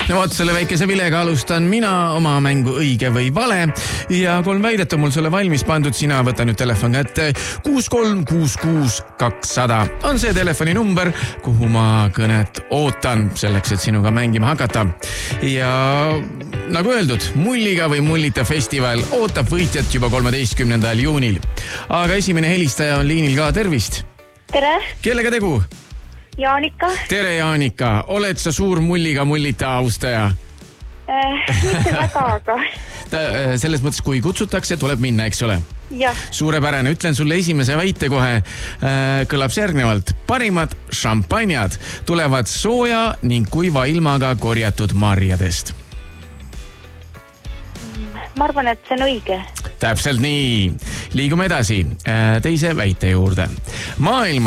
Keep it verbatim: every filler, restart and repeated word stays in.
no vot, selle väikese vilega alustan mina oma mängu õige või vale ja kolm väidet on mul sulle valmis pandud. Sina võta nüüd telefon kätte. kuus kolm kuus kuus kakssada on see telefoninumber, kuhu ma kõnet ootan selleks, et sinuga mängima hakata. Ja nagu öeldud, Mulliga või Mullita festival ootab võitjat juba kolmeteistkümnendal juunil. Aga esimene helistaja on liinil ka, tervist. Tere. Kellega tegu? Jaanika. Tere Jaanika, oled sa suur Mulliga Mullita austaja? Äh, mitte väga, aga... Ta, selles mõttes, kui kutsutakse, tuleb minna, eks ole? Jah. Suurepärane, ütlen sulle esimese väite kohe. Kõlab järgnevalt. Parimad šampanjad tulevad sooja ning kuiva ilmaga korjatud marjadest. Ma arvan, et see on õige. Täpselt nii. Liigume edasi teise väite juurde. Maailma